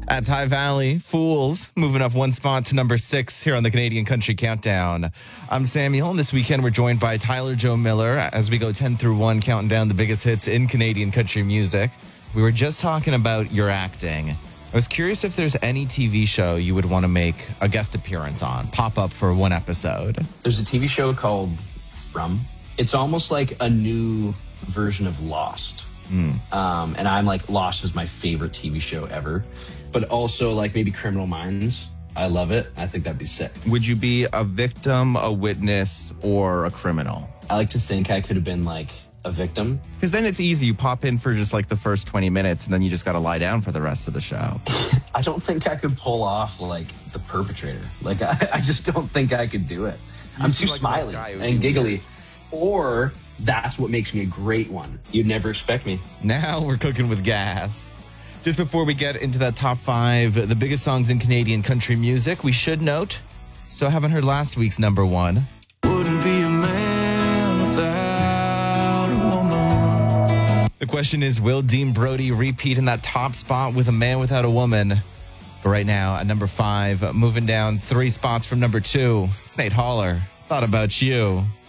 That's High Valley Fools, moving up one spot to number 6 here on the Canadian Country Countdown. I'm Samuel, and this weekend we're joined by Tyler Joe Miller as we go 10 through 1, counting down the biggest hits in Canadian country music. We were just talking about your acting. I was curious if there's any TV show you would want to make a guest appearance on, pop up for one episode. There's a TV show called From. It's almost like a new version of Lost. And I'm like, Lost is my favorite TV show ever. But also like maybe Criminal Minds. I love it. I think that'd be sick. Would you be a victim, a witness, or a criminal? I like to think I could have been like a victim. Because then it's easy. You pop in for just like the first 20 minutes and then you just got to lie down for the rest of the show. I don't think I could pull off like the perpetrator. Like I just don't think I could do it. I'm too smiley and giggly. Or that's what makes me a great one. You'd never expect me. Now we're cooking with gas. Just before we get into that top 5, the biggest songs in Canadian country music, we should note, still haven't heard last week's number 1. Wouldn't be a man without a woman. The question is, will Dean Brody repeat in that top spot with A Man Without a Woman? But right now, at number 5, moving down 3 spots from number 2, it's Nate Holler. Thought About You.